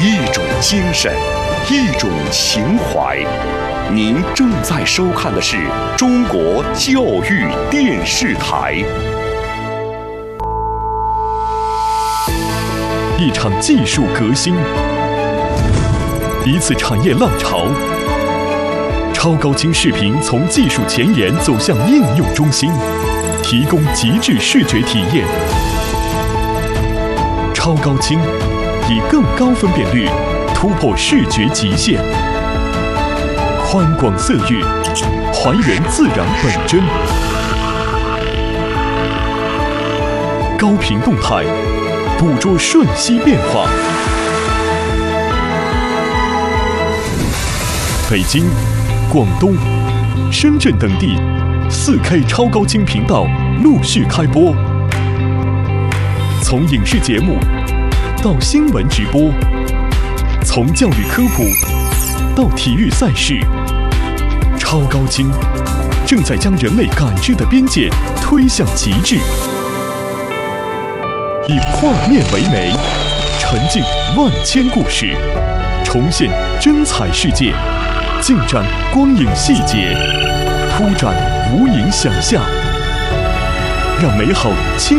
一种精神，一种情怀。您正在收看的是中国教育电视台。 一场技术革新，一次产业浪潮。超高清视频从技术前沿走向应用中心，提供极致视觉体验。超高清以更高分辨率突破视觉极限，宽广色域还原自然本真，高频动态捕捉瞬息变化。北京、广东、深圳等地4K 超高清频道陆续开播，从影视节目到新闻直播，从教育科普到体育赛事，超高清正在将人类感知的边界推向极致。以画面为媒，沉浸万千故事，重现真彩世界，尽展光影细节，铺展无垠想象，让美好轻